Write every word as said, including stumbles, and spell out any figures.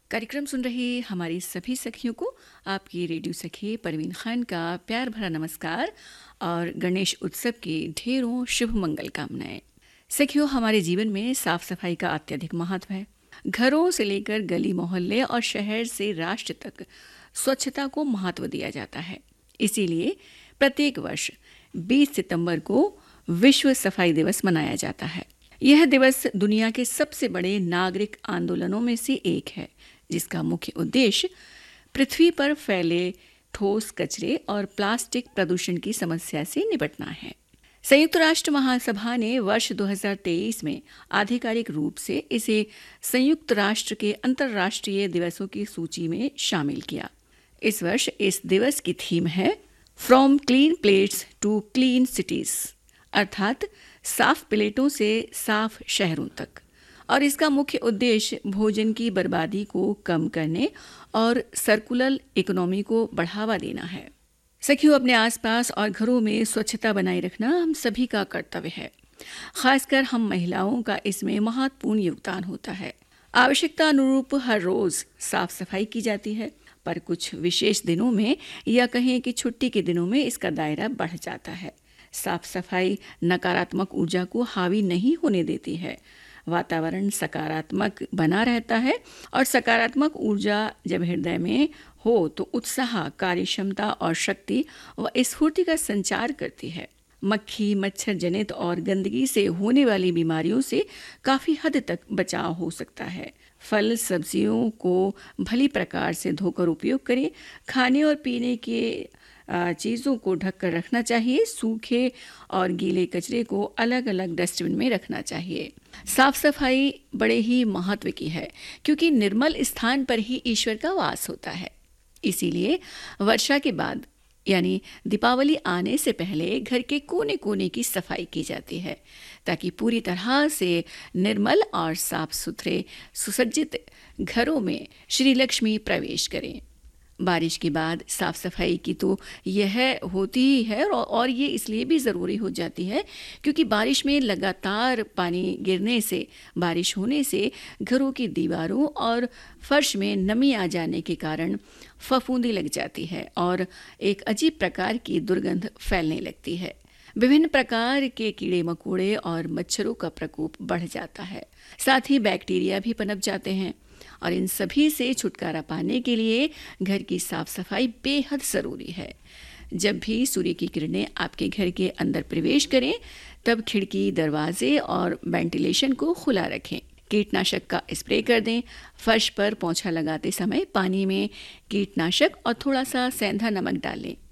कार्यक्रम सुन रही हमारी सभी सखियों को आपकी रेडियो सखी परवीन खान का प्यार भरा नमस्कार और गणेश उत्सव की ढेरों शुभ मंगल कामनाएं। सखियों, हमारे जीवन में साफ सफाई का अत्यधिक महत्व है। घरों से लेकर गली मोहल्ले और शहर से राष्ट्र तक स्वच्छता को महत्व दिया जाता है। इसीलिए प्रत्येक वर्ष बीस सितंबर को विश्व सफाई दिवस मनाया जाता है। यह दिवस दुनिया के सबसे बड़े नागरिक आंदोलनों में से एक है, जिसका मुख्य उद्देश्य पृथ्वी पर फैले ठोस कचरे और प्लास्टिक प्रदूषण की समस्या से निपटना है। संयुक्त राष्ट्र महासभा ने वर्ष दो हज़ार तेईस में आधिकारिक रूप से इसे संयुक्त राष्ट्र के अंतर्राष्ट्रीय दिवसों की सूची में शामिल किया। इस वर्ष इस दिवस की थीम है from clean plates to clean cities, अर्थात साफ प्लेटों से साफ शहरों तक। और इसका मुख्य उद्देश्य भोजन की बर्बादी को कम करने और सर्कुलर इकोनॉमी को बढ़ावा देना है। सखियों, अपने आसपास और घरों में स्वच्छता बनाए रखना हम सभी का कर्तव्य है। खासकर हम महिलाओं का इसमें महत्वपूर्ण योगदान होता है। आवश्यकता अनुरूप हर रोज साफ सफाई की जाती है, पर कुछ विशेष दिनों में या कहें कि छुट्टी के दिनों में इसका दायरा बढ़ जाता है। साफ सफाई नकारात्मक ऊर्जा को हावी नहीं होने देती है। वातावरण सकारात्मक बना रहता है और सकारात्मक ऊर्जा जब हृदय में हो तो उत्साह, कार्यक्षमता और शक्ति व स्फूर्ति का संचार करती है। मक्खी मच्छर जनित और गंदगी से होने वाली बीमारियों से काफ़ी हद तक बचाव हो सकता है। फल सब्जियों को भली प्रकार से धोकर उपयोग करें। खाने और पीने के चीज़ों को ढककर रखना चाहिए। सूखे और गीले कचरे को अलग अलग डस्टबिन में रखना चाहिए। साफ सफाई बड़े ही महत्व की है, क्योंकि निर्मल स्थान पर ही ईश्वर का वास होता है। इसीलिए वर्षा के बाद यानी दीपावली आने से पहले घर के कोने कोने की सफाई की जाती है, ताकि पूरी तरह से निर्मल और साफ सुथरे सुसज्जित घरों में श्री लक्ष्मी प्रवेश करें। बारिश के बाद साफ सफाई की तो यह होती ही है, और ये इसलिए भी ज़रूरी हो जाती है क्योंकि बारिश में लगातार पानी गिरने से, बारिश होने से घरों की दीवारों और फर्श में नमी आ जाने के कारण फफूंदी लग जाती है और एक अजीब प्रकार की दुर्गंध फैलने लगती है। विभिन्न प्रकार के कीड़े मकोड़े और मच्छरों का प्रकोप बढ़ जाता है। साथ ही बैक्टीरिया भी पनप जाते हैं, और इन सभी से छुटकारा पाने के लिए घर की साफ सफाई बेहद ज़रूरी है। जब भी सूर्य की किरणें आपके घर के अंदर प्रवेश करें, तब खिड़की, दरवाजे और वेंटिलेशन को खुला रखें। कीटनाशक का स्प्रे कर दें। फर्श पर पोंछा लगाते समय पानी में कीटनाशक और थोड़ा सा सेंधा नमक डालें।